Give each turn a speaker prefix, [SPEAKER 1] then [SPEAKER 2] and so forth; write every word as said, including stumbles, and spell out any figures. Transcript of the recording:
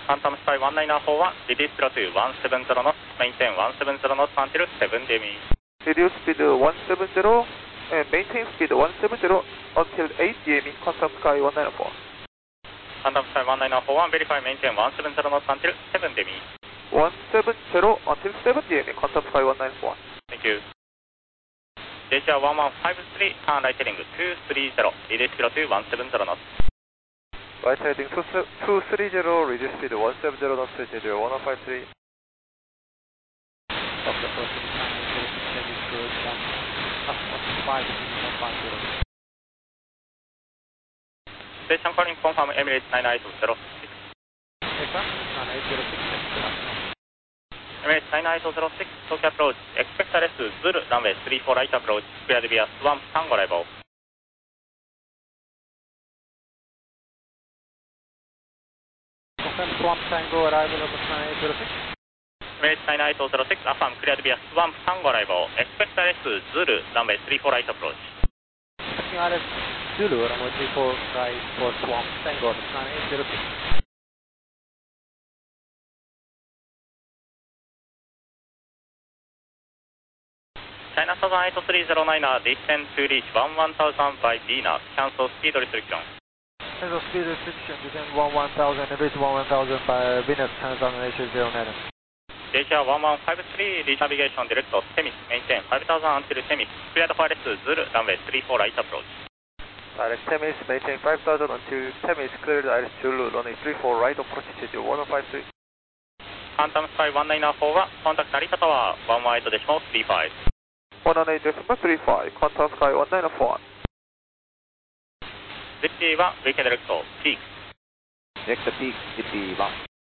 [SPEAKER 1] Phantom Sky one nine four one, reduce speed to one seven zero knots, maintain one seven zero knots until seven D M E.
[SPEAKER 2] Reduce speed one seven zero and maintain speed one seven zero until eight D M E, Phantom Sky one nine four.
[SPEAKER 1] Phantom Sky one nine four one, verify maintain one seven zero knots until seven D M E.
[SPEAKER 2] one seven zero until seven D M E, Phantom Sky one nine four one.
[SPEAKER 1] Thank you. J C R one one five three, turn right heading two three zero, reduce speed to one seven zero knots.
[SPEAKER 2] Right heading two three zero, reduce speed one seven zero knots, J C R one one five three.
[SPEAKER 3] Doctor Crossing, turn is good, one five one five zero.
[SPEAKER 1] Station calling confirm Emirates nine eight zero six.
[SPEAKER 3] Aircraft nine eight zero six,
[SPEAKER 1] Emirates nine eight zero six, Tokyo approach, expect arrest Zulu, runway three four right approach, cleared via Swamp Tango arrival.
[SPEAKER 3] Confirm Swamp Tango arrival of nine eight zero six.
[SPEAKER 1] Emirates nine eight zero six, affirm cleared via Swamp Tango arrival, expect arrest Zulu, runway three four right approach.
[SPEAKER 3] Expecting arrest Zulu, runway three four right for Swamp Tango nine eight zero six.
[SPEAKER 1] China Southern eight three zero nine, descend to reach one one thousand by Dina, cancel speed restriction.
[SPEAKER 3] Cancel speed restriction, descend one one thousand and reach one one thousand by Venus, China Southern eight three zero nine.
[SPEAKER 1] J C R one one five three, reach navigation direct to Temis, maintain five thousand until Temis, cleared for arrest Zulu, runway three four right approach.
[SPEAKER 2] Direct Temis, maintain five thousand until Temis, cleared Iris Zulu, runway three four right approach, J C R one one five three.
[SPEAKER 1] Phantom Sky one nine four one, contact Narita Tower, one one eight decimal three five.
[SPEAKER 2] one one eight decimal three five, Phantom Sky one nine four one.
[SPEAKER 1] Z P one, weekend direct to peak.
[SPEAKER 2] Next peak, Z P one.